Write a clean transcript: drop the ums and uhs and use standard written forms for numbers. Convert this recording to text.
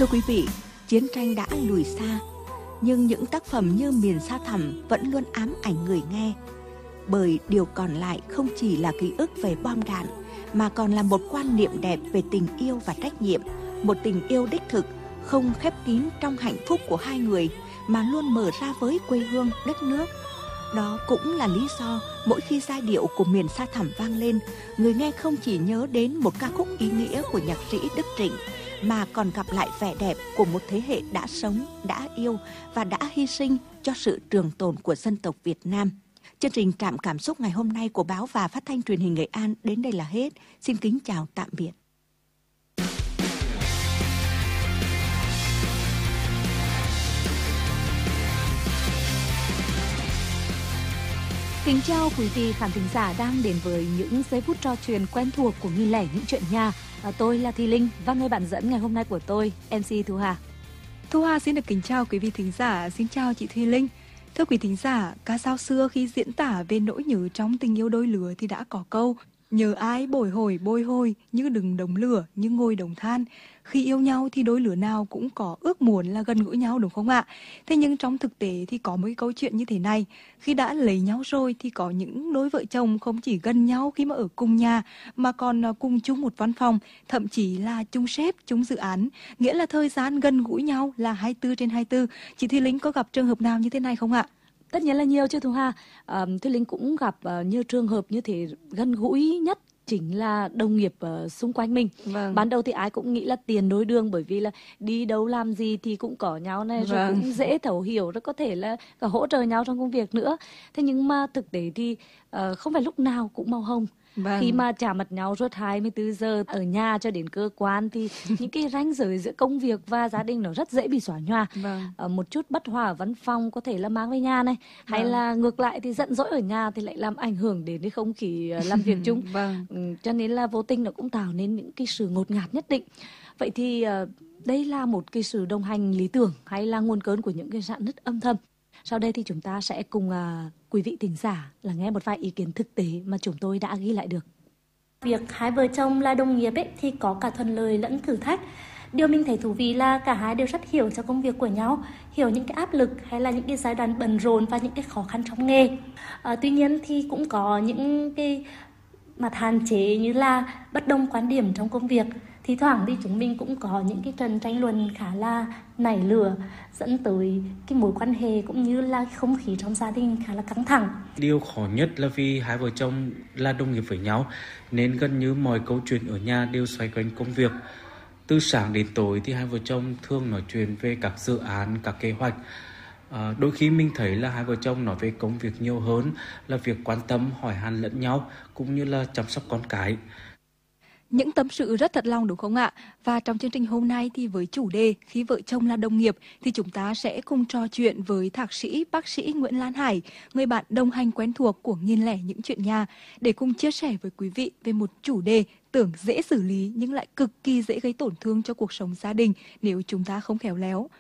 Thưa quý vị, chiến tranh đã lùi xa, nhưng những tác phẩm như Miền Sa Thẳm vẫn luôn ám ảnh người nghe. Bởi điều còn lại không chỉ là ký ức về bom đạn, mà còn là một quan niệm đẹp về tình yêu và trách nhiệm, một tình yêu đích thực, không khép kín trong hạnh phúc của hai người, mà luôn mở ra với quê hương, đất nước. Đó cũng là lý do mỗi khi giai điệu của Miền Sa Thẳm vang lên, người nghe không chỉ nhớ đến một ca khúc ý nghĩa của nhạc sĩ Đức Trịnh, mà còn gặp lại vẻ đẹp của một thế hệ đã sống, đã yêu và đã hy sinh cho sự trường tồn của dân tộc Việt Nam. Chương trình Trạm Cảm Xúc ngày hôm nay của báo và phát thanh truyền hình Nghệ An đến đây là hết. Xin kính chào tạm biệt. Kính chào quý vị khán thính giả đang đến với những giây phút trò chuyện quen thuộc của nghìn lẻ những chuyện nhà. Tôi là Thị Linh và người bạn dẫn ngày hôm nay của tôi, MC Thu Hà. Thu Hà xin được kính chào quý vị thính giả, xin chào chị Thị Linh. Thưa quý thính giả, ca dao xưa khi diễn tả về nỗi nhớ trong tình yêu đôi lứa thì đã có câu: nhớ ai bồi hồi như đừng đống lửa, như ngồi đống than. Khi yêu nhau thì đôi lứa nào cũng có ước muốn là gần gũi nhau, đúng không ạ? Thế nhưng trong thực tế thì có một cái câu chuyện như thế này. Khi đã lấy nhau rồi thì có những đôi vợ chồng không chỉ gần nhau khi mà ở cùng nhà, mà còn cùng chung một văn phòng, thậm chí là chung sếp, chung dự án. Nghĩa là thời gian gần gũi nhau là 24/24. Chị Thùy Linh có gặp trường hợp nào như thế này không ạ? Tất nhiên là nhiều chứ Thu Hà. Thùy Linh cũng gặp nhiều trường hợp như thế. Gần gũi nhất chính là đồng nghiệp xung quanh mình. Vâng. Ban đầu thì ai cũng nghĩ là tiền đối đường, bởi vì là đi đâu làm gì thì cũng có nhau này, rồi cũng dễ thấu hiểu, rồi có thể là cả hỗ trợ nhau trong công việc nữa. Thế nhưng mà thực tế thì không phải lúc nào cũng màu hồng. Khi mà chạm mặt nhau suốt 24 giờ ở nhà cho đến cơ quan thì những cái ranh giới giữa công việc và gia đình nó rất dễ bị xóa nhòa. Một chút bất hòa ở văn phòng có thể là mang về nhà này, hay là ngược lại thì giận dỗi ở nhà thì lại làm ảnh hưởng đến cái không khí làm việc chung. Cho nên là vô tình nó cũng tạo nên những cái sự ngột ngạt nhất định. Vậy thì đây là một cái sự đồng hành lý tưởng hay là nguồn cơn của những cái rạn nứt âm thầm? Sau đây thì chúng ta sẽ cùng quý vị thính giả là nghe một vài ý kiến thực tế mà chúng tôi đã ghi lại được. Việc hai vợ chồng là đồng nghiệp thì có cả thuận lợi lẫn thử thách. Điều mình thấy thú vị là cả hai đều rất hiểu cho công việc của nhau, hiểu những cái áp lực hay là những cái giai đoạn bận rộn và những cái khó khăn trong nghề. Tuy nhiên thì cũng có những cái mặt hạn chế như là bất đồng quan điểm trong công việc. Thì thoảng thì chúng mình cũng có những cái trận tranh luận khá là nảy lửa, dẫn tới cái mối quan hệ cũng như là không khí trong gia đình khá là căng thẳng. Điều khó nhất là vì hai vợ chồng là đồng nghiệp với nhau, nên gần như mọi câu chuyện ở nhà đều xoay quanh công việc. Từ sáng đến tối thì hai vợ chồng thường nói chuyện về các dự án, các kế hoạch. Đôi khi mình thấy là hai vợ chồng nói về công việc nhiều hơn là việc quan tâm, hỏi han lẫn nhau, cũng như là chăm sóc con cái. Những tâm sự rất thật lòng, đúng không ạ? Và trong chương trình hôm nay thì với chủ đề Khi vợ chồng là đồng nghiệp thì chúng ta sẽ cùng trò chuyện với thạc sĩ bác sĩ Nguyễn Lan Hải, người bạn đồng hành quen thuộc của nghìn lẻ những chuyện nhà, để cùng chia sẻ với quý vị về một chủ đề tưởng dễ xử lý nhưng lại cực kỳ dễ gây tổn thương cho cuộc sống gia đình nếu chúng ta không khéo léo.